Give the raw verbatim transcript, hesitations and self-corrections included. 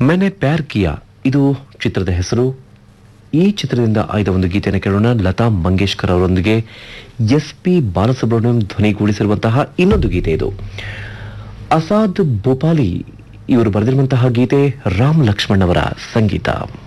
मैंने प्यार किया ಇದು ಚಿತ್ರದ ಹೆಸರು. ಈ ಚಿತ್ರದಿಂದ ಆಯ್ದ ಒಂದು ಗೀತೆಯನ್ನು ಕೇಳೋಣ. ಲತಾ ಮಂಗೇಶ್ಕರ್ ಅವರೊಂದಿಗೆ ಎಸ್ ಪಿ ಬಾಲಸುಬ್ರಹ್ಮಣ್ಯಂ ಧ್ವನಿಗೂಡಿಸಿರುವಂತಹ ಇನ್ನೊಂದು ಗೀತೆ ಇದು. ಅಸಾದ್ ಭೋಪಾಲಿ ಇವರು ಬರೆದಿರುವಂತಹ ಗೀತೆ ರಾಮ್ ಲಕ್ಷ್ಮಣ್ ಅವರ ಸಂಗೀತ.